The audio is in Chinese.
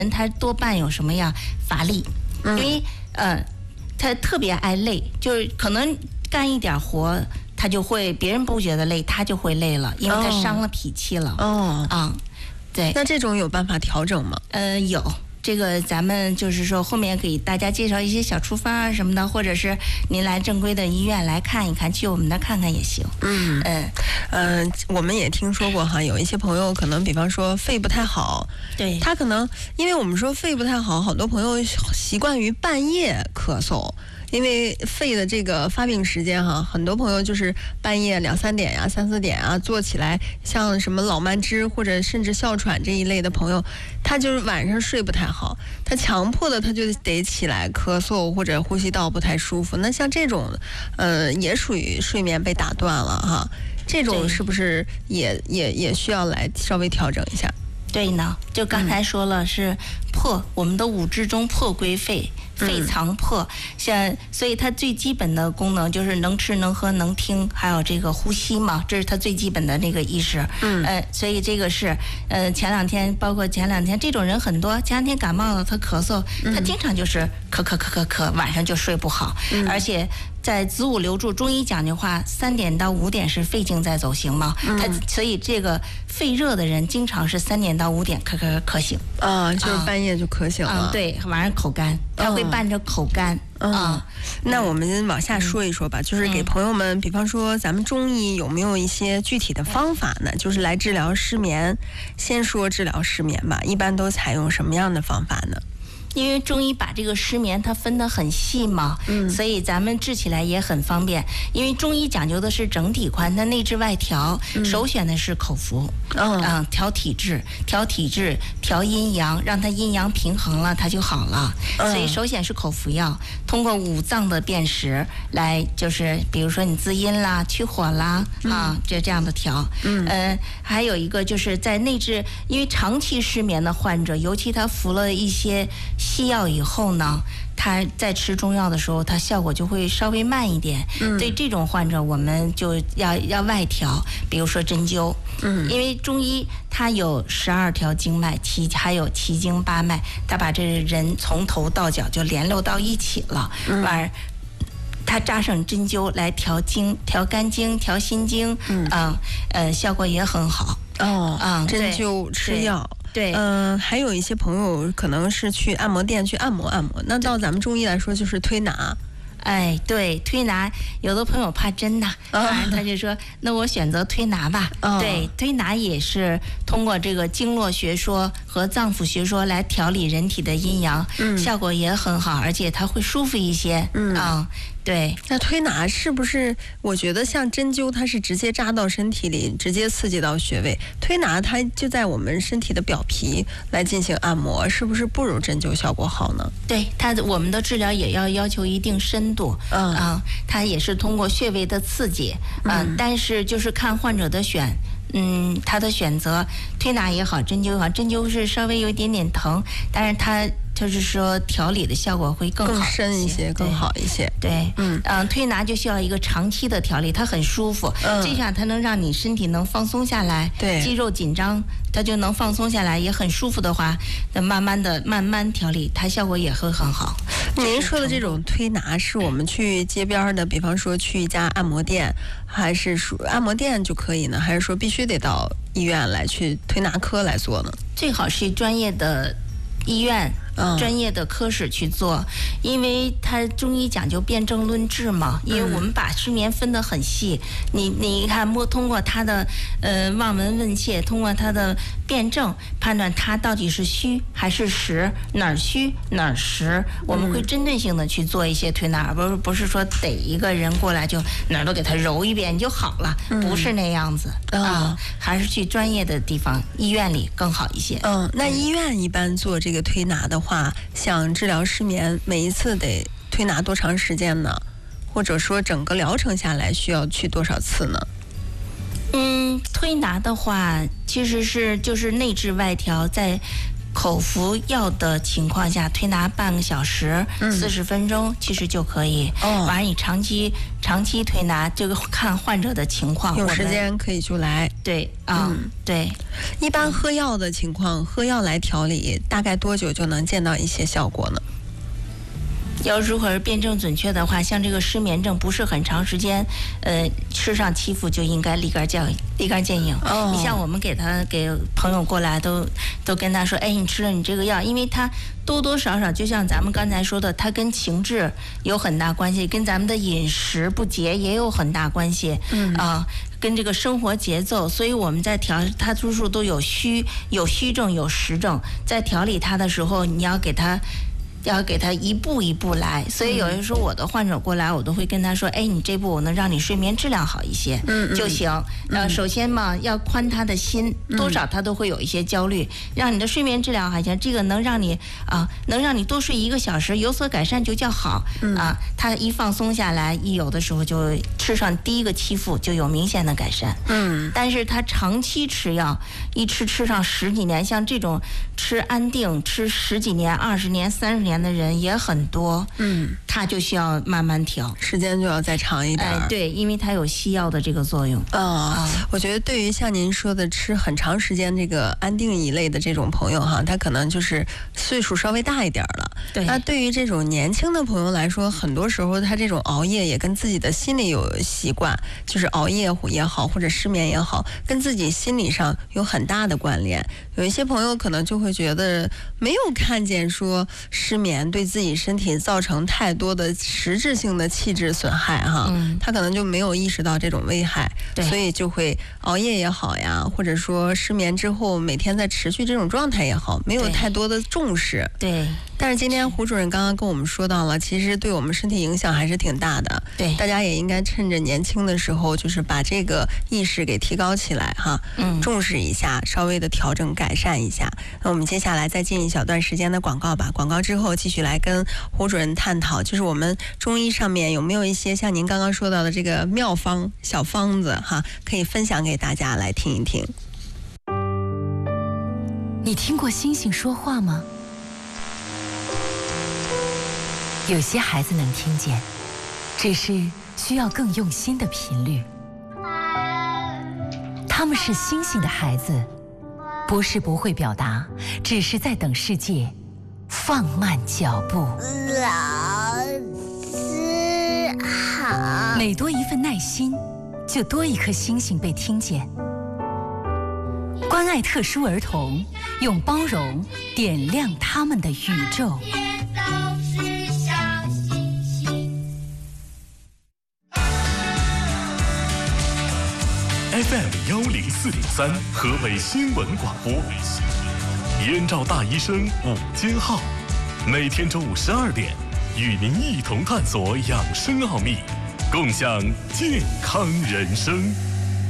他多半有什么呀？乏力，因为他特别爱累，就是可能干一点活，他就会别人不觉得累，他就会累了，因为他伤了脾气了。对。 那这种有办法调整吗？ 有。这个咱们就是说后面给大家介绍一些小处方啊什么的，或者是您来正规的医院来看一看，去我们那看看也行。 我们也听说过哈，有一些朋友可能比方说肺不太好， 对， 他可能因为我们说肺不太好，好多朋友习惯于半夜咳嗽。因为肺的这个发病时间哈，很多朋友就是半夜2、3点呀、3、4点啊，坐起来，像什么老慢支或者甚至哮喘这一类的朋友，他就是晚上睡不太好，他强迫的他就得起来咳嗽或者呼吸道不太舒服。那像这种，也属于睡眠被打断了哈，这种是不是也需要来稍微调整一下？ 对呢，就刚才说了是我们的五志中魄归肺。肺藏魄，所以它最基本的功能就是能吃能喝能听，还有这个呼吸嘛，这是它最基本的那个意识。所以这个是前两天这种人很多，前两天感冒了，他咳嗽，他经常就是咳，晚上就睡不好，而且在子午流注，中医讲究话，3点到5点是肺经在走行嘛，所以这个肺热的人经常是3点到5点咳醒就是半夜就咳醒了。 对，晚上口干，他会伴着口干。 那我们往下说一说吧，就是给朋友们，比方说咱们中医有没有一些具体的方法呢？就是来治疗失眠。先说治疗失眠吧，一般都采用什么样的方法呢？ 因为中医把这个失眠它分得很细嘛，所以咱们治起来也很方便。因为中医讲究的是整体宽，它内治外调，首选的是口服，调体质，调阴阳，让它阴阳平衡了，它就好了。所以首选是口服药，通过五脏的辨识来，就是比如说你滋阴啦、去火啦，这样的调。还有一个就是在内治，因为长期失眠的患者，尤其他服了一些西药以后呢，他在吃中药的时候，它效果就会稍微慢一点。对这种患者，我们就要外调，比如说针灸。因为中医它有12条经脉，还有7经8脉，它把这人从头到脚就联络到一起了。它扎上针灸来调经、调肝经、调心经，效果也很好。 针灸吃药。 对， 还有一些朋友可能是去按摩店去按摩，那到咱们中医来说就是推拿。 对，推拿，有的朋友怕针呐，他就说，那我选择推拿吧。对，推拿也是通过这个经络学说和脏腑学说来调理人体的阴阳，效果也很好，而且它会舒服一些。对。 那推拿是不是？我觉得像针灸，它是直接扎到身体里，直接刺激到穴位；推拿它就在我们身体的表皮来进行按摩，是不是不如针灸效果好呢？ 对，我们的治疗也要求一定深度。它也是通过穴位的刺激。但是就是看患者的他的选择，推拿也好，针灸也好，针灸是稍微有一点点疼，但是它就是说调理的效果会更深一些，更好一些。 对，推拿就需要一个长期的调理，它很舒服，这样它能让你身体能放松下来， 对， 肌肉紧张它就能放松下来，也很舒服的话，那慢慢调理，它效果也会很好。 您说的这种推拿是我们去街边的，比方说去一家按摩店，还是说按摩店就可以呢？还是说必须得到医院来去推拿科来做呢？ 最好是专业的医院。专业的科室去做，因为它中医讲究辨证论治嘛，因为我们把失眠分得很细，你看通过它的望闻问切，通过它的辨证判断它到底是虚还是实，哪儿虚哪儿实，我们会针对性的去做一些推拿，而不是说逮一个人过来就哪儿都给他揉一遍就好了，不是那样子还是去专业的地方医院里更好一些。 那医院一般做这个推拿的话，想治疗失眠，每一次得推拿多长时间呢？或者说整个疗程下来需要去多少次呢？ 推拿的话，其实就是内治外调，在口服药的情况下，推拿半个小时、40分钟，其实就可以。完了，你长期推拿，这个看患者的情况， 有时间可以就来。 对啊，对。 一般喝药的情况，喝药来调理，大概多久就能见到一些效果呢？ 要如果是辩证准确的话，像这个失眠症不是很长时间，吃上欺负就应该立竿见影。你像我们给朋友过来都跟他说，哎，你吃了你这个药，因为他多多少少就像咱们刚才说的，它跟情志有很大关系，跟咱们的饮食不节也有很大关系。跟这个生活节奏，所以我们在调它多数都有虚症有实症，在调理它的时候，你要给它一步一步来，所以有人说我的患者过来，我都会跟他说，哎，你这步我能让你睡眠质量好一些就行。首先嘛，要宽他的心，多少他都会有一些焦虑，让你的睡眠质量好一些，这个能让你多睡1个小时，有所改善就叫好他一放松下来，有的时候就吃上第一个欺负就有明显的改善。但是他长期吃药，一吃上10几年，像这种吃安定吃10几年、20年、30年的人也很多，他就需要慢慢调， 时间就要再长一点。 对，因为它有西药的这个作用。 我觉得对于像您说的吃很长时间这个安定一类的这种朋友哈，他可能就是岁数稍微大一点了。 对， 那对于这种年轻的朋友来说，很多时候他这种熬夜也跟自己的心理有习惯，就是熬夜也好，或者失眠也好，跟自己心理上有很大的关联。有一些朋友可能就会觉得没有看见说失眠对自己身体造成太多的实质性的气质损害哈，他可能就没有意识到这种危害，所以就会熬夜也好呀，或者说失眠之后每天在持续这种状态也好，没有太多的重视。 对。 但是今天胡主任刚刚跟我们说到了，其实对我们身体影响还是挺大的。 对， 大家也应该趁着年轻的时候，就是把这个意识给提高起来哈，重视一下，稍微的调整改善一下。那我们接下来再进一小段时间的广告吧，广告之后继续来跟胡主任探讨，就是我们中医上面有没有一些像您刚刚说到的这个妙方小方子哈，可以分享给大家来听一听。 你听过星星说话吗？有些孩子能听见，只是需要更用心的频率。他们是星星的孩子，不是不会表达，只是在等世界放慢脚步。 老师好。 每多一份耐心，就多一颗星星被听见。关爱特殊儿童，用包容点亮他们的宇宙。 FM104.3河北新闻广播，燕赵大医生午间号，每天中午12点，与您一同探索养生奥秘，共享健康人生。